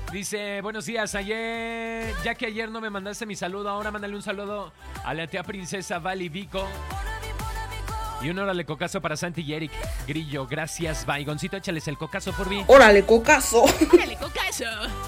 Dice, buenos días, ya que ayer no me mandaste mi saludo, ahora mándale un saludo a la tía princesa Vali Vico. Y un órale cocazo para Santi y Eric Grillo, gracias, Baigoncito, échales el cocazo por mí. ¡Órale, cocazo! ¡Órale, cocazo!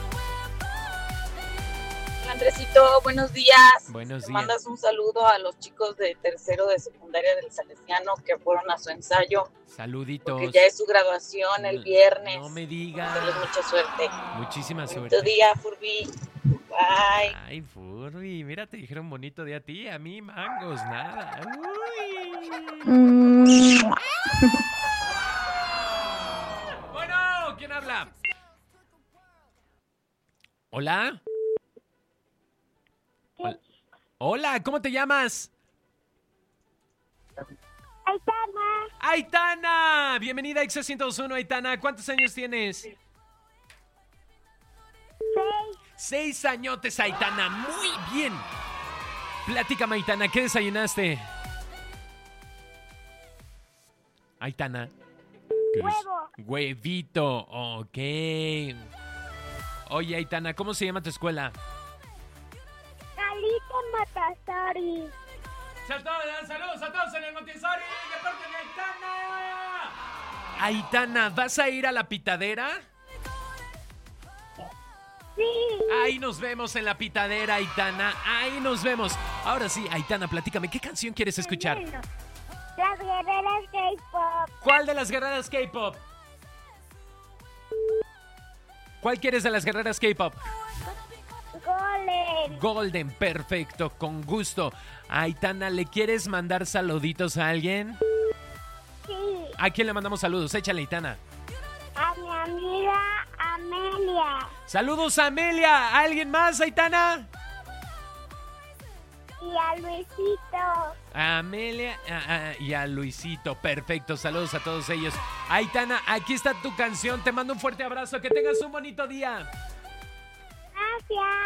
Andresito, buenos días. Buenos días. Mandas un saludo a los chicos de tercero de secundaria del Salesiano que fueron a su ensayo. Saluditos. Que ya es su graduación el viernes. No me digas. Darles mucha suerte. Muchísima Bonito suerte. día, Furby. Bye. Ay, Furby, mira, te dijeron bonito día a ti, a mí, mangos, nada. Uy. Bueno, ¿quién habla? ¿Hola? Hola, ¿cómo te llamas? Aitana. Aitana, bienvenida a Exa 102.1, Aitana. ¿Cuántos años tienes? 6. 6 añotes, Aitana. Muy bien. Platícame, Aitana, ¿qué desayunaste? Aitana. Huevo. Huevito, ok. Oye, Aitana, ¿cómo se llama tu escuela? Calita Matasari. Saludos a todos en el Montessori, de parte de Aitana. Aitana, ¿vas a ir a la pitadera? Sí. Ahí nos vemos en la pitadera, Aitana. Ahí nos vemos. Ahora sí, Aitana, platícame, ¿qué canción quieres escuchar? Las guerreras K-pop. ¿Cuál de las guerreras K-pop? ¿Cuál quieres de las guerreras K-pop? Golden. Golden, perfecto, con gusto. Aitana, ¿le quieres mandar saluditos a alguien? Sí. ¿A quién le mandamos saludos? Échale, Aitana. A mi amiga Amelia. Saludos a Amelia. ¿A alguien más, Aitana? Y a Luisito. A Amelia y a Luisito. Perfecto, saludos a todos ellos. Aitana, aquí está tu canción. Te mando un fuerte abrazo. Que tengas un bonito día. Gracias.